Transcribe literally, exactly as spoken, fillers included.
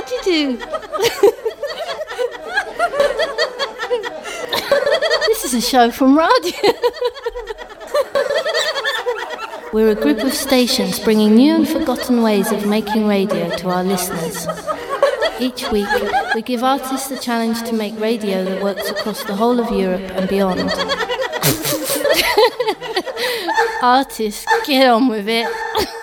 How'd you do? This is a show from radio. We're a group of stations bringing new and forgotten ways of making radio to our listeners. Each week, we give artists the challenge to make radio that works across the whole of Europe and beyond. Artists, get on with it.